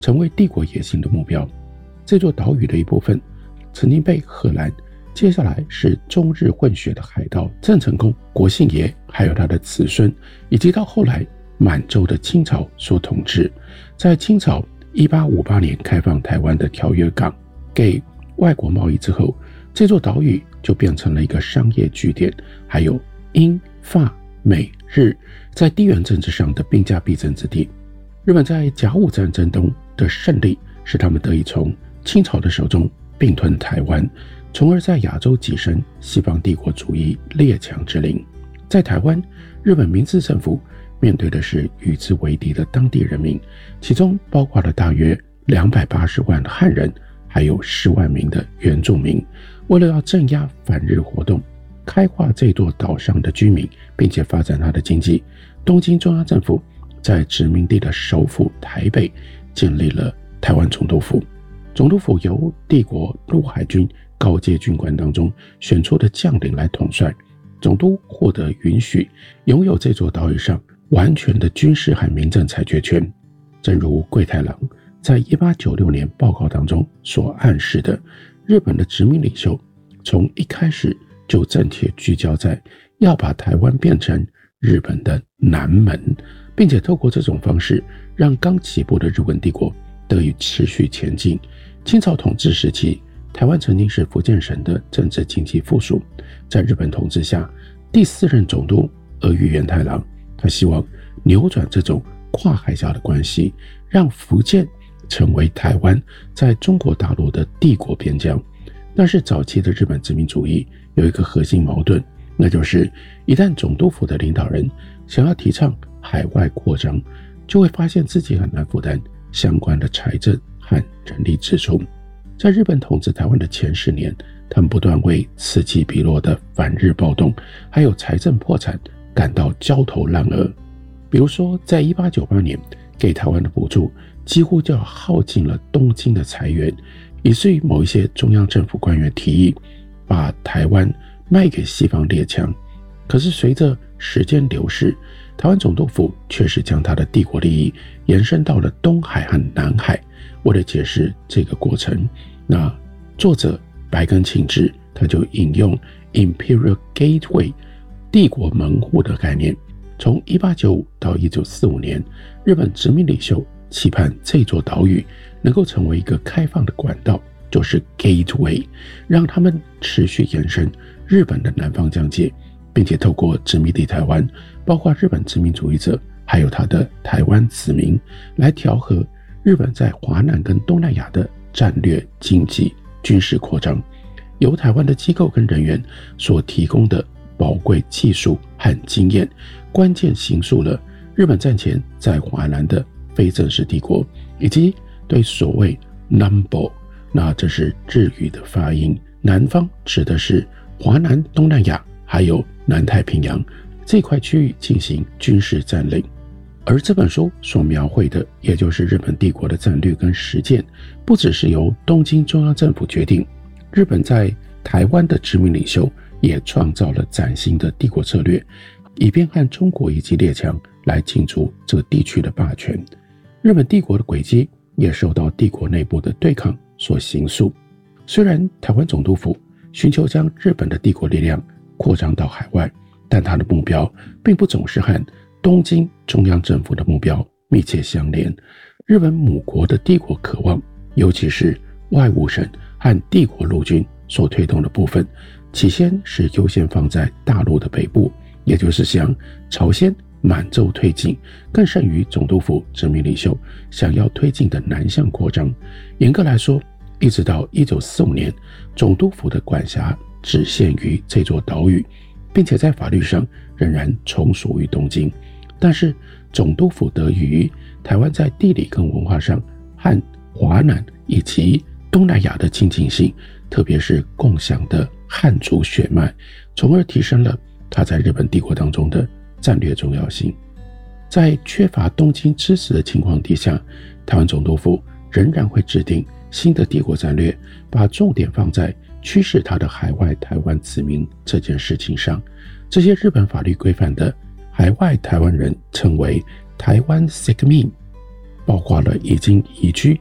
成为帝国野心的目标。这座岛屿的一部分曾经被荷兰，接下来是中日混血的海盗郑成功、国姓爷还有他的子孙，以及到后来满洲的清朝所统治。在清朝1858年开放台湾的条约港给外国贸易之后，这座岛屿就变成了一个商业据点，还有英法美日在地缘政治上的兵家必争之地。日本在甲午战争中的胜利，使他们得以从清朝的手中并吞台湾，从而在亚洲跻身西方帝国主义列强之林。在台湾，日本明治政府面对的是与之为敌的当地人民，其中包括了大约280万汉人，还有10万名的原住民。为了要镇压反日活动，开化这座岛上的居民，并且发展它的经济，东京中央政府在殖民地的首府台北建立了台湾总督府。总督府由帝国陆海军高阶军官当中选出的将领来统帅，总督获得允许拥有这座岛屿上完全的军事和民政裁决权。正如桂太郎在1896年报告当中所暗示的，日本的殖民领袖从一开始就正确聚焦在要把台湾变成日本的南门，并且透过这种方式让刚起步的日本帝国得以持续前进。清朝统治时期，台湾曾经是福建省的政治经济附属。在日本统治下，第4任总督儿玉源太郎，他希望扭转这种跨海峡的关系，让福建成为台湾在中国大陆的帝国边疆。但是早期的日本殖民主义有一个核心矛盾，那就是一旦总督府的领导人想要提倡海外扩张，就会发现自己很难负担相关的财政和人力支出。在日本统治台湾的前10年，他们不断为此起彼落的反日暴动还有财政破产感到焦头烂额。比如说在1898年给台湾的补助几乎就要耗尽了东京的财源，以至于某一些中央政府官员提议把台湾卖给西方列强。可是随着时间流逝，台湾总督府确实将他的帝国利益延伸到了东海和南海。为了解释这个过程，那作者白根庆治他就引用 Imperial Gateway 帝国门户的概念。从1895到1945年，日本殖民领袖期盼这座岛屿能够成为一个开放的管道，就是 Gateway， 让他们持续延伸日本的南方疆界，并且透过殖民地台湾，包括日本殖民主义者还有他的台湾子民，来调和日本在华南跟东南亚的战略、经济、军事扩张。由台湾的机构跟人员所提供的宝贵技术和经验，关键形塑了日本战前在华南的非正式帝国，以及对所谓 Nambo， 那这是日语的发音，南方指的是华南、东南亚还有南太平洋这块区域进行军事占领。而这本书所描绘的，也就是日本帝国的战略跟实践，不只是由东京中央政府决定，日本在台湾的殖民领袖也创造了崭新的帝国策略，以便和中国以及列强来竞逐这个地区的霸权。日本帝国的轨迹也受到帝国内部的对抗所形塑。虽然台湾总督府寻求将日本的帝国力量扩张到海外，但他的目标并不总是和东京中央政府的目标密切相连。日本母国的帝国渴望，尤其是外务省和帝国陆军所推动的部分，起先是优先放在大陆的北部，也就是向朝鲜、满洲推进，更甚于总督府殖民领袖想要推进的南向扩张。严格来说，一直到1945年，总督府的管辖只限于这座岛屿，并且在法律上仍然从属于东京。但是总督府得益于台湾在地理跟文化上和华南以及东南亚的亲近性，特别是共享的汉族血脉，从而提升了它在日本帝国当中的战略重要性。在缺乏东京支持的情况底下，台湾总督府仍然会制定新的帝国战略，把重点放在驱使它的海外台湾子民这件事情上。这些日本法律规范的海外台湾人称为台湾 Segmin， 包括了已经移居